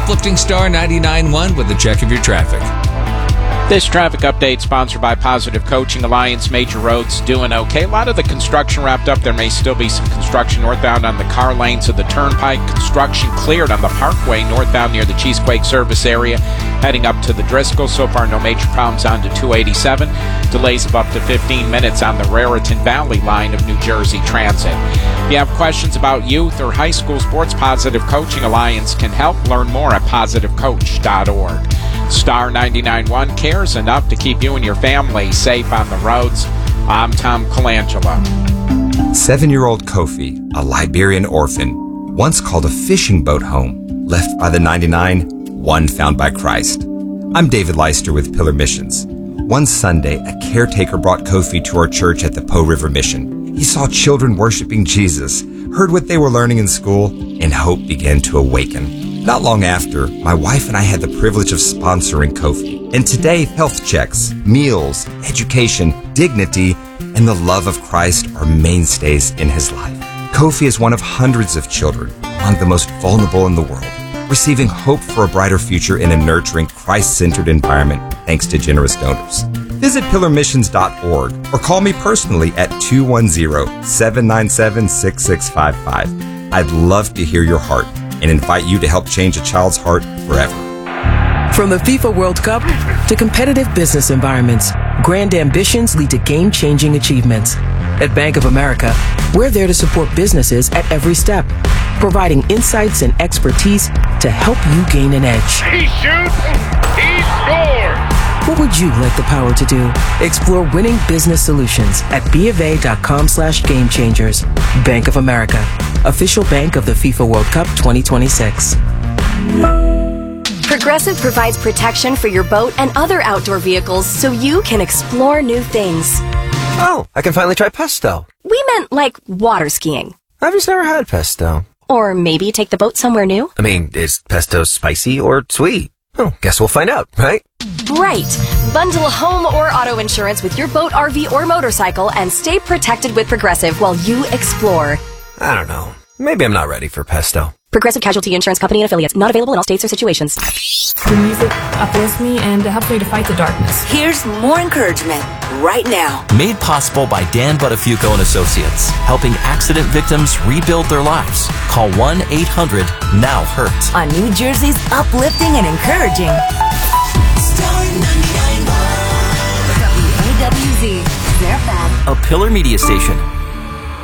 Uplifting Star 99.1 with a check of your traffic. This traffic update sponsored by Positive Coaching Alliance. Major roads doing okay. A lot of the construction wrapped up. There may still be some construction northbound on the car lanes of the Turnpike. Construction cleared on the Parkway northbound near the Cheesequake service area. Heading up to the Driscoll. So far, no major problems on to 287. Delays of up to 15 minutes on the Raritan Valley line of New Jersey Transit. If you have questions about youth or high school sports, Positive Coaching Alliance can help. Learn more at positivecoach.org. Star 99.1 cares enough to keep you and your family safe on the roads. I'm Tom Colangelo. 7-year-old Kofi, a Liberian orphan, once called a fishing boat home, left by the 99, one found by Christ. I'm David Leister with Pillar Missions. One Sunday, a caretaker brought Kofi to our church at the Po River Mission. He saw children worshiping Jesus, heard what they were learning in school, and hope began to awaken. Not long after, my wife and I had the privilege of sponsoring Kofi. And today, health checks, meals, education, dignity, and the love of Christ are mainstays in his life. Kofi is one of hundreds of children, among the most vulnerable in the world, receiving hope for a brighter future in a nurturing, Christ-centered environment thanks to generous donors. Visit pillarmissions.org or call me personally at 210-797-6655. I'd love to hear your heart and invite you to help change a child's heart forever. From the FIFA World Cup to competitive business environments, grand ambitions lead to game-changing achievements. At Bank of America, we're there to support businesses at every step, providing insights and expertise to help you gain an edge. He shoots, he scores! What would you like the power to do? Explore winning business solutions at BofA.com/gamechangers. Bank of America, official bank of the FIFA World Cup 2026. Progressive provides protection for your boat and other outdoor vehicles so you can explore new things. Oh, I can finally try pesto. We meant like water skiing. I've just never had pesto. Or maybe take the boat somewhere new. I mean, is pesto spicy or sweet? Oh, guess we'll find out, right? Right. Bundle home or auto insurance with your boat, RV, or motorcycle and stay protected with Progressive while you explore. I don't know. Maybe I'm not ready for pesto. Progressive Casualty Insurance Company and Affiliates. Not available in all states or situations. The music uplifts me and it helps me to fight the darkness. Here's more encouragement right now. Made possible by Dan Buttafuoco and Associates, helping accident victims rebuild their lives. Call 1-800-NOW-HURT. On New Jersey's uplifting and encouraging Star 99.1 WAWZ. A Pillar Media Station.